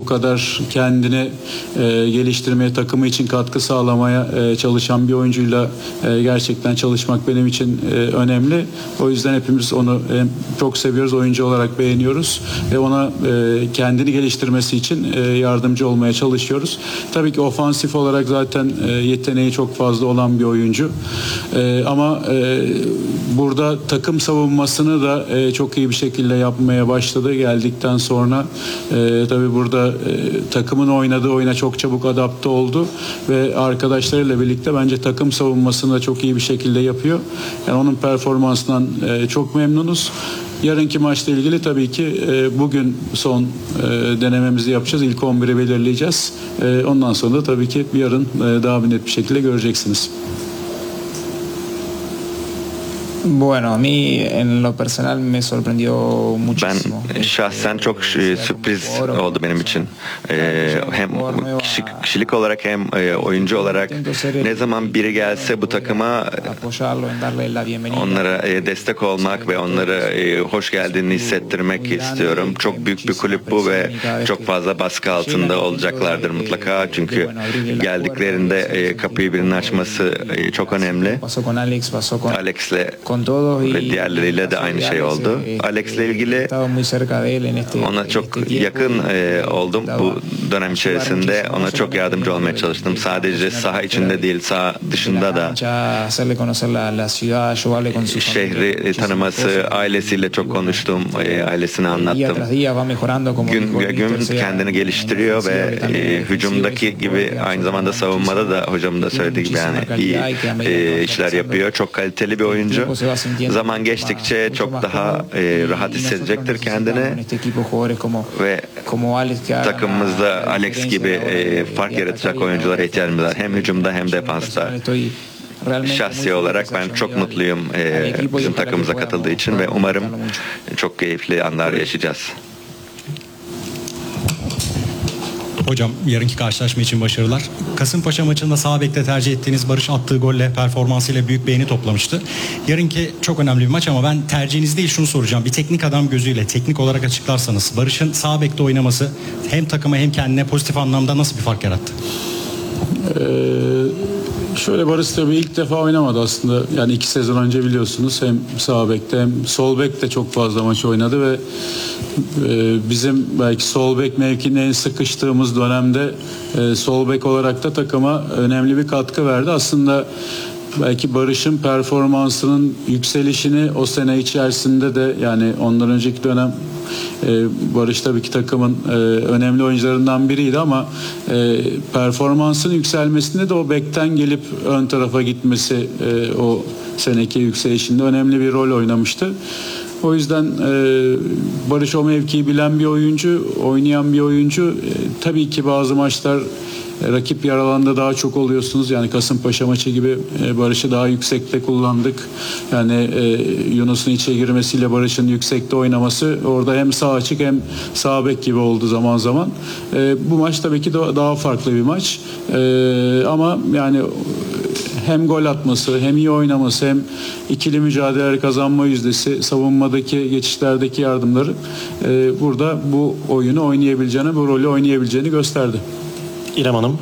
kadar kendini geliştirmeye, takımı için katkı sağlamaya çalışan bir oyuncuyla gerçekten çalışmak benim için önemli. O yüzden hepimiz onu çok seviyoruz, oyuncu olarak beğeniyoruz ve ona kendini geliştirmesi için yardımcı olmaya çalışıyoruz. Tabii ki ofansif olarak zaten yeteneği çok fazla olan bir oyuncu. Ama burada takım savunmasını da çok iyi bir şekilde yapmaya başladı geldikten sonra. Tabii burada takımın oynadığı oyuna çok çabuk adapte oldu ve arkadaşlarıyla birlikte bence takım savunmasını da çok iyi bir şekilde yapıyor. Yani onun performansından çok memnunuz. Yarınki maçla ilgili tabii ki bugün son denememizi yapacağız. İlk 11'i belirleyeceğiz. Ondan sonra da tabii ki yarın daha net bir şekilde göreceksiniz. Bueno, a mí en lo personal me sorprendió muchísimo. Ben şahsen çok sürpriz oldu benim için. Hem kişilik olarak hem oyuncu olarak ne zaman biri gelse bu takıma onlara destek olmak ve onlara hoş geldiğini hissettirmek istiyorum. Çok büyük bir kulüp bu ve çok fazla baskı altında olacaklardır mutlaka. Çünkü geldiklerinde kapıyı birinin açması çok önemli. Alex'le ve diğerleriyle de aynı şey oldu. Alex'le ilgili ona çok yakın oldum bu dönem içerisinde. Ona çok yardımcı olmaya çalıştım. Sadece saha içinde değil, saha dışında da şehri tanıması, ailesiyle çok konuştum, ailesine anlattım. Gün ve gün kendini geliştiriyor ve hücumdaki gibi aynı zamanda savunmada da hocam da söylediği gibi yani iyi işler yapıyor. Çok kaliteli bir oyuncu. Zaman geçtikçe çok daha rahat hissedecektir kendini ve takımımızda Alex gibi fark yaratacak oyunculara ihtiyacımız var. Hem hücumda hem defansta. Şahsi olarak ben çok mutluyum bizim takımımıza katıldığı için ve umarım çok keyifli anlar yaşayacağız. Hocam yarınki karşılaşma için başarılar. Kasımpaşa maçında sağ bekte tercih ettiğiniz Barış attığı golle, performansıyla büyük beğeni toplamıştı. Yarınki çok önemli bir maç ama ben tercihiniz değil şunu soracağım. Bir teknik adam gözüyle teknik olarak açıklarsanız Barış'ın sağ bekte oynaması hem takıma hem kendine pozitif anlamda nasıl bir fark yarattı? Şöyle Barış tabii ilk defa oynamadı aslında. Yani 2 sezon önce biliyorsunuz hem sağ bekte hem sol bekte çok fazla maç oynadı ve bizim belki sol bek mevkinde en sıkıştığımız dönemde sol bek olarak da takıma önemli bir katkı verdi. Aslında belki Barış'ın performansının yükselişini o sene içerisinde de yani ondan önceki dönem Barış tabii ki takımın önemli oyuncularından biriydi ama performansının yükselmesinde de o bekten gelip ön tarafa gitmesi o seneki yükselişinde önemli bir rol oynamıştı. O yüzden Barış o mevkiyi bilen bir oyuncu, oynayan bir oyuncu. Tabii ki bazı maçlar rakip yer alanda daha çok oluyorsunuz. Yani Kasımpaşa maçı gibi Barış'ı daha yüksekte kullandık. Yani Yunus'un içe girmesiyle Barış'ın yüksekte oynaması orada hem sağ açık hem sağ bek gibi oldu zaman zaman. Bu maç tabii ki daha farklı bir maç. Ama yani hem gol atması, hem iyi oynaması, hem ikili mücadeleleri kazanma yüzdesi, savunmadaki geçişlerdeki yardımları burada bu oyunu oynayabileceğini, bu rolü oynayabileceğini gösterdi. İrem Hanım.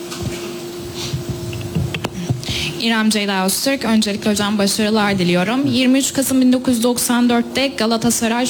İrem Ceyda Öztürk. Öncelikle hocam başarılar diliyorum. 23 Kasım 1994'te Galatasaray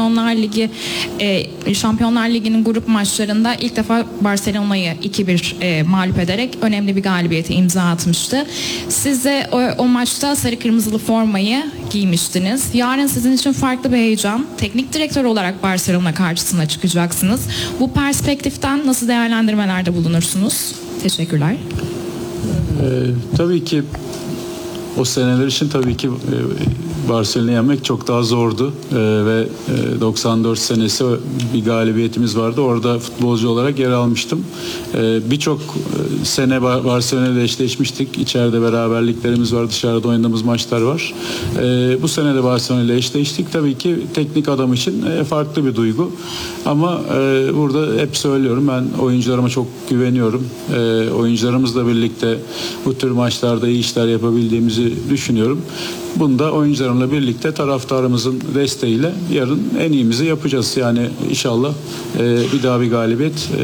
Şampiyonlar Ligi'nin grup maçlarında ilk defa Barcelona'yı 2-1 mağlup ederek önemli bir galibiyete imza atmıştı. Siz de o maçta sarı kırmızılı formayı giymiştiniz. Yarın sizin için farklı bir heyecan. Teknik direktör olarak Barcelona karşısına çıkacaksınız. Bu perspektiften nasıl değerlendirmelerde bulunursunuz? Teşekkürler. Tabii ki o seneler için tabii ki Barcelona'yı yenmek çok daha zordu ve 94 senesi bir galibiyetimiz vardı. Orada futbolcu olarak yer almıştım. Birçok sene Barcelona ile eşleşmiştik. İçeride beraberliklerimiz var, dışarıda oynadığımız maçlar var. Bu sene de Barcelona ile eşleştik. Tabii ki teknik adam için farklı bir duygu. Ama burada hep söylüyorum, ben oyuncularıma çok güveniyorum. Oyuncularımızla birlikte bu tür maçlarda iyi işler yapabildiğimizi düşünüyorum. Bunda oyuncularımla birlikte taraftarımızın desteğiyle yarın en iyimizi yapacağız. Yani inşallah bir daha bir galibiyet